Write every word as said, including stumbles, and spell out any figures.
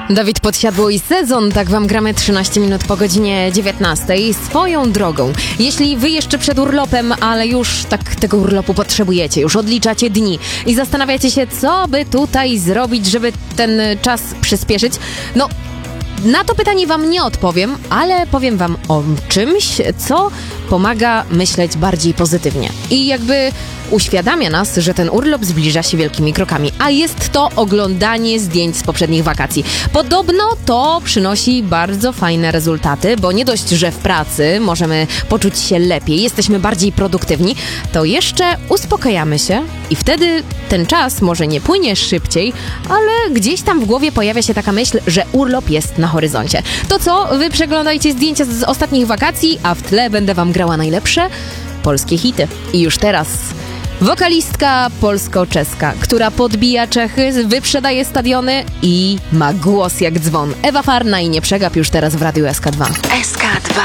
Dawid Podsiadło i Sezon, tak wam gramy trzynaście minut po godzinie dziewiętnastej. Swoją drogą, jeśli wy jeszcze przed urlopem, ale już tak tego urlopu potrzebujecie, już odliczacie dni i zastanawiacie się, co by tutaj zrobić, żeby ten czas przyspieszyć, no na to pytanie wam nie odpowiem, ale powiem wam o czymś, co pomaga myśleć bardziej pozytywnie i jakby uświadamia nas, że ten urlop zbliża się wielkimi krokami, a jest to oglądanie zdjęć z poprzednich wakacji. Podobno to przynosi bardzo fajne rezultaty, bo nie dość, że w pracy możemy poczuć się lepiej, jesteśmy bardziej produktywni, to jeszcze uspokajamy się i wtedy ten czas może nie płynie szybciej, ale gdzieś tam w głowie pojawia się taka myśl, że urlop jest na horyzoncie. To co? Wy przeglądajcie zdjęcia z ostatnich wakacji, a w tle będę wam grała najlepsze polskie hity. I już teraz wokalistka polsko-czeska, która podbija Czechy, wyprzedaje stadiony i ma głos jak dzwon. Ewa Farna i Nie przegap już teraz w Radiu S K dwa. S K dwa.